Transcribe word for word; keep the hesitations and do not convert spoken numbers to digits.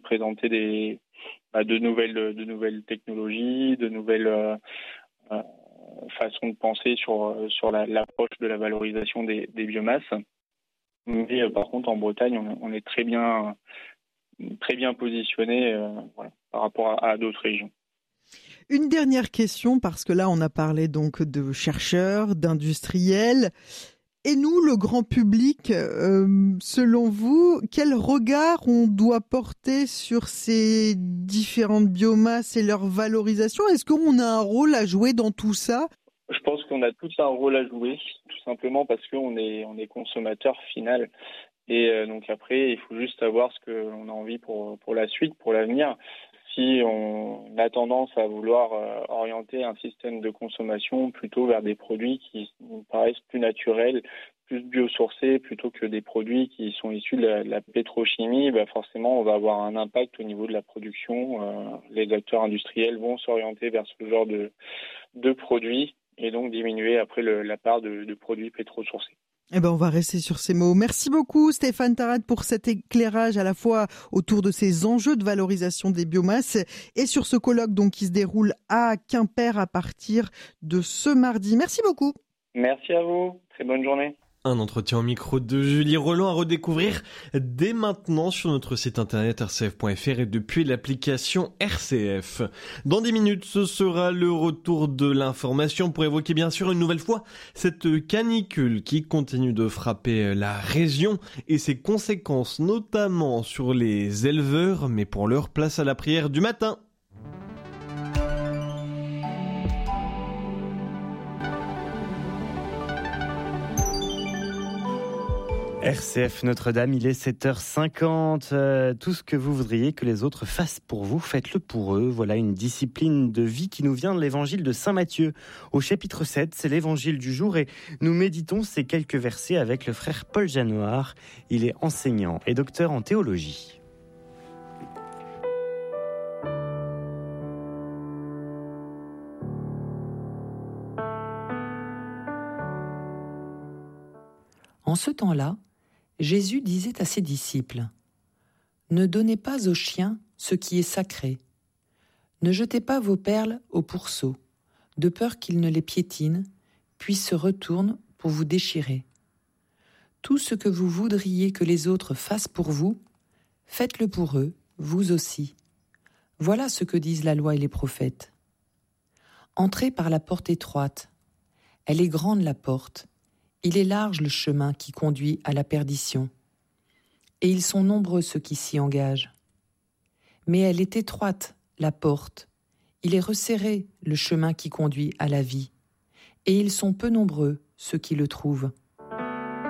présenter des bah, de nouvelles de nouvelles technologies, de nouvelles euh, euh, façons de penser sur sur la, l'approche de la valorisation des, des biomasses. Mais euh, par contre, en Bretagne, on, on est très bien très bien positionné euh, voilà, par rapport à, à d'autres régions. Une dernière question, parce que là, on a parlé donc de chercheurs, d'industriels. Et nous, le grand public, euh, selon vous, quel regard on doit porter sur ces différentes biomasses et leur valorisation ? Est-ce qu'on a un rôle à jouer dans tout ça ? Je pense qu'on a tous un rôle à jouer, tout simplement parce qu'on est, on est consommateur final. Et euh, donc après, il faut juste savoir ce qu'on a envie pour, pour la suite, pour l'avenir. Si on a tendance à vouloir euh, orienter un système de consommation plutôt vers des produits qui nous paraissent plus naturels, plus biosourcés, plutôt que des produits qui sont issus de la, de la pétrochimie, bah forcément, on va avoir un impact au niveau de la production. Euh, les acteurs industriels vont s'orienter vers ce genre de, de produits et donc diminuer après le, la part de, de produits pétrosourcés. Eh ben, on va rester sur ces mots. Merci beaucoup, Stéphane Tarade, pour cet éclairage à la fois autour de ces enjeux de valorisation des biomasses et sur ce colloque donc qui se déroule à Quimper à partir de ce mardi. Merci beaucoup. Merci à vous. Très bonne journée. Un entretien au micro de Julie Roland à redécouvrir dès maintenant sur notre site internet r c f point f r et depuis l'application R C F. Dans dix minutes, ce sera le retour de l'information pour évoquer bien sûr une nouvelle fois cette canicule qui continue de frapper la région et ses conséquences notamment sur les éleveurs. Mais pour l'heure, place à la prière du matin. R C F Notre-Dame, il est sept heures cinquante. Euh, tout ce que vous voudriez que les autres fassent pour vous, faites-le pour eux. Voilà une discipline de vie qui nous vient de l'évangile de Saint Matthieu. Au chapitre sept, c'est l'évangile du jour et nous méditons ces quelques versets avec le frère Paul Janoir. Il est enseignant et docteur en théologie. En ce temps-là, Jésus disait à ses disciples : « Ne donnez pas aux chiens ce qui est sacré. Ne jetez pas vos perles aux pourceaux, de peur qu'ils ne les piétinent, puis se retournent pour vous déchirer. Tout ce que vous voudriez que les autres fassent pour vous, faites-le pour eux, vous aussi. Voilà ce que disent la loi et les prophètes. Entrez par la porte étroite. Elle est grande la porte. Il est large le chemin qui conduit à la perdition, et ils sont nombreux ceux qui s'y engagent. Mais elle est étroite, la porte, il est resserré le chemin qui conduit à la vie, et ils sont peu nombreux ceux qui le trouvent.